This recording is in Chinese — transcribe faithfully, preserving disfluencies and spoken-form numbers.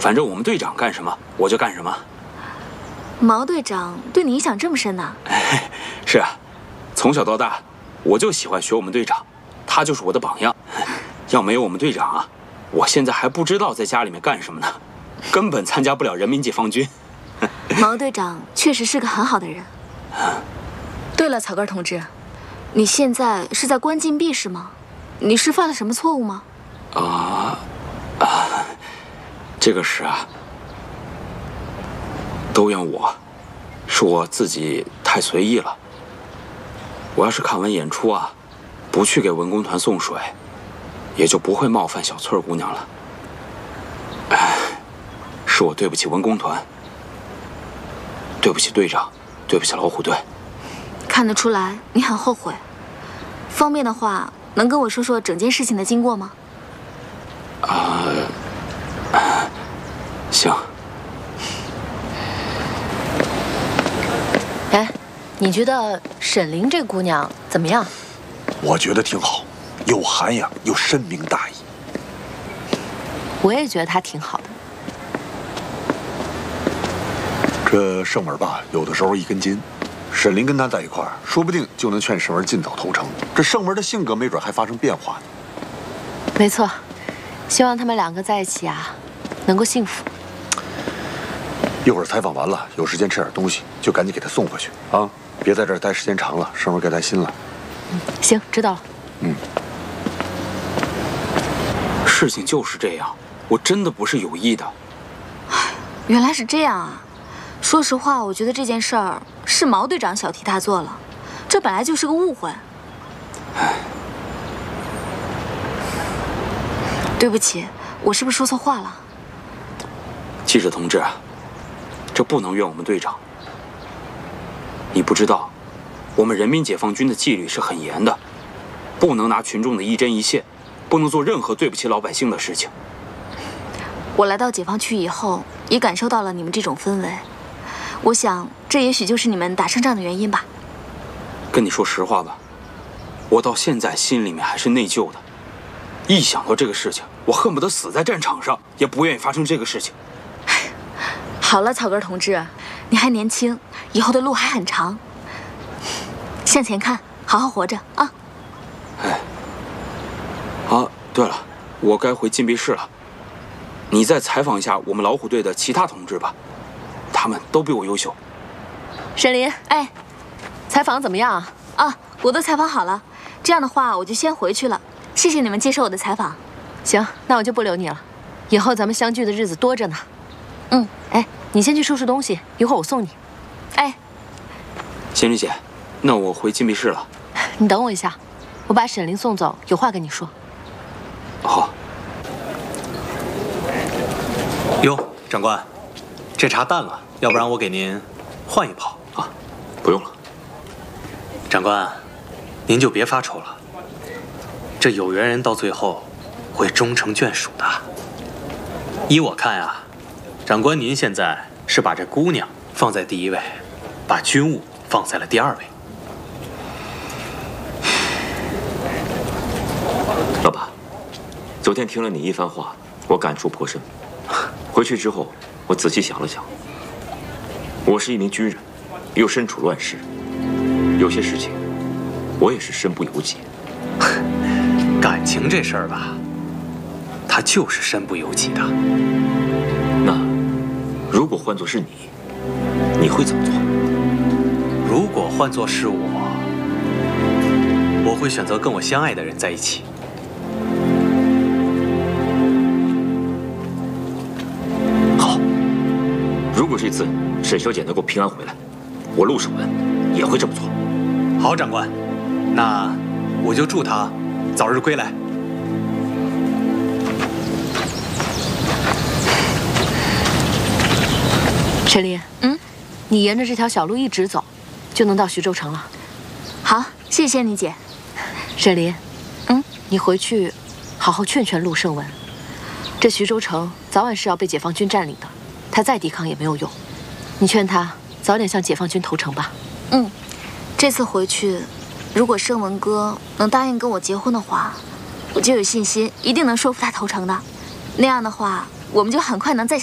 反正我们队长干什么，我就干什么。 毛队长对你影响这么深呢？ 哎，是啊，从小到大，我就喜欢学我们队长，他就是我的榜样。要没有我们队长啊，我现在还不知道在家里面干什么呢，根本参加不了人民解放军。 毛队长确实是个很好的人。对了，草根同志，你现在是在关禁闭是吗？你是犯了什么错误吗？ 啊啊，这个事啊，都怨我，是我自己太随意了。我要是看完演出啊，不去给文工团送水，也就不会冒犯小翠儿姑娘了。哎，是我对不起文工团，对不起队长，对不起老虎队。 看得出来你很后悔。方便的话，能跟我说说整件事情的经过吗？ 啊、呃，行。 哎，你觉得沈凌这姑娘怎么样？ 我觉得挺好，有涵养又深明大义。 我也觉得她挺好的。 这盛文吧，有的时候一根筋。沈凌跟他在一块儿，说不定就能劝盛文尽早投诚。这盛文的性格没准还发生变化呢。 没错，希望他们两个在一起啊，能够幸福。 一会儿采访完了，有时间吃点东西，就赶紧给他送回去啊！别在这儿待时间长了，盛文该担心了。 嗯，行，知道了。 嗯。 事情就是这样，我真的不是有意的。 唉，原来是这样啊！说实话，我觉得这件事儿是毛队长小题大做了，这本来就是个误会。 唉， 对不起，我是不是说错话了？ 记者同志，这不能怨我们队长。你不知道，我们人民解放军的纪律是很严的，不能拿群众的一针一线，不能做任何对不起老百姓的事情。 我来到解放区以后，也感受到了你们这种氛围。我想，这也许就是你们打胜仗的原因吧。 跟你说实话吧，我到现在心里面还是内疚的。一想到这个事情，我恨不得死在战场上，也不愿意发生这个事情。 好了，草根同志，你还年轻，以后的路还很长，向前看，好好活着啊！ 哎，啊，对了，我该回禁闭室了。你再采访一下我们老虎队的其他同志吧，他们都比我优秀。 沈凌， 哎， 采访怎么样啊？ 啊，我都采访好了。这样的话，我就先回去了。谢谢你们接受我的采访。 行，那我就不留你了。以后咱们相聚的日子多着呢。嗯，哎，你先去收拾东西，一会儿我送你。 哎， 仙女姐，那我回禁闭室了。 你等我一下，我把沈凌送走，有话跟你说。 好。 哟，长官，这茶淡了，要不然我给您换一泡啊？ 不用了。 长官，您就别发愁了，这有缘人到最后会终成眷属的。依我看啊，长官您现在是把这姑娘放在第一位，把军务放在了第二位。 老爸，昨天听了你一番话，我感触颇深。回去之后，我仔细想了想，我是一名军人，又身处乱世，有些事情我也是身不由己。 感情这事儿吧，它就是身不由己的。 那如果换作是你，你会怎么做？ 如果换作是我，我会选择跟我相爱的人在一起。 好，如果这次沈小姐能够平安回来，我陆胜文也会这么做。 好，长官，那我就祝她早日归来。 沈凌，嗯，你沿着这条小路一直走，就能到徐州城了。 好，谢谢你姐。 沈凌，嗯，你回去好好劝劝陆胜文，这徐州城早晚是要被解放军占领的，他再抵抗也没有用。你劝他早点向解放军投诚吧。 嗯，这次回去，如果胜文哥能答应跟我结婚的话，我就有信心一定能说服他投诚的。那样的话，我们就很快能再。